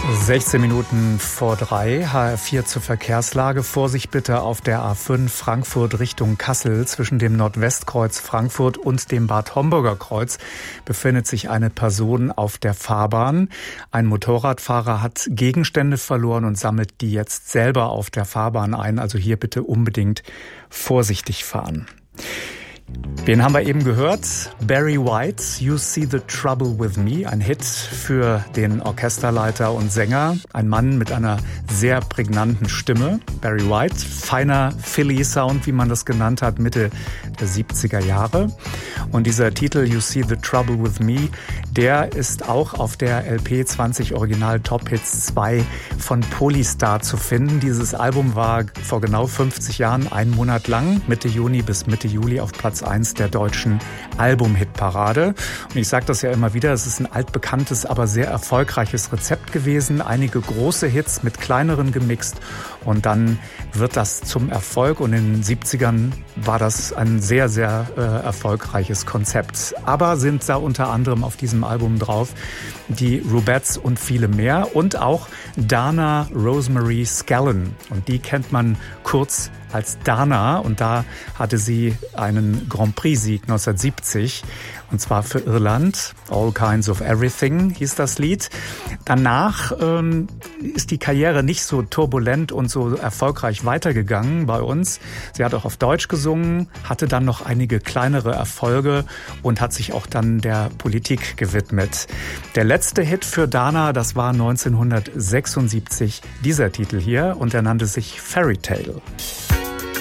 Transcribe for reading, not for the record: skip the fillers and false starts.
16 Minuten vor 3, HR4 zur Verkehrslage. Vorsicht bitte auf der A5 Frankfurt Richtung Kassel. Zwischen dem Nordwestkreuz Frankfurt und dem Bad Homburger Kreuz befindet sich eine Person auf der Fahrbahn. Ein Motorradfahrer hat Gegenstände verloren und sammelt die jetzt selber auf der Fahrbahn ein. Also hier bitte unbedingt vorsichtig fahren. Wen haben wir eben gehört? Barry White, You See the Trouble with Me, ein Hit für den Orchesterleiter und Sänger, ein Mann mit einer sehr prägnanten Stimme. Barry White, feiner Philly-Sound, wie man das genannt hat, Mitte der 70er Jahre. Und dieser Titel You See the Trouble with Me, der ist auch auf der LP 20 Original Top Hits 2 von Polystar zu finden. Dieses Album war vor genau 50 Jahren einen Monat lang, Mitte Juni bis Mitte Juli auf Platz 1 der deutschen Album-Hitparade. Und ich sage das ja immer wieder, es ist ein altbekanntes, aber sehr erfolgreiches Rezept gewesen. Einige große Hits mit kleineren gemixt und dann wird das zum Erfolg. Und in den 70ern war das ein sehr, sehr erfolgreiches Konzept. Aber sind da unter anderem auf diesem Album drauf die Rubettes und viele mehr und auch Dana Rosemary Scallon. Und die kennt man kurz als Dana und da hatte sie einen Grand Prix-Sieg 1970 und zwar für Irland. All Kinds of Everything hieß das Lied. Danach ist die Karriere nicht so turbulent und so erfolgreich weitergegangen bei uns. Sie hat auch auf Deutsch gesungen, hatte dann noch einige kleinere Erfolge und hat sich auch dann der Politik gewidmet. Der letzte Hit für Dana, das war 1976 dieser Titel hier und er nannte sich Fairy Tale.